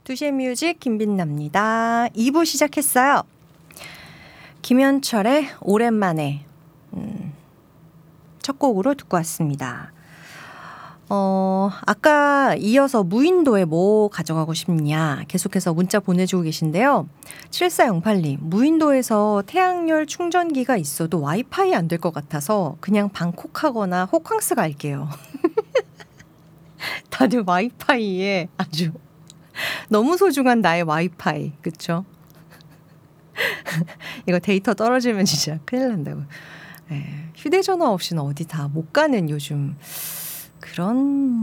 2시의 뮤직 김빈나입니다. 2부 시작했어요. 김현철의 오랜만에 첫 곡으로 듣고 왔습니다. 아까 이어서 무인도에 뭐 가져가고 싶냐 계속해서 문자 보내주고 계신데요. 7408님, 무인도에서 태양열 충전기가 있어도 와이파이 안 될 것 같아서 그냥 방콕하거나 호캉스 갈게요. 다들 와이파이에 아주 너무 소중한 나의 와이파이, 그쵸? 이거 데이터 떨어지면 진짜 큰일 난다고. 휴대전화 없이는 어디 다 못 가는 요즘 그런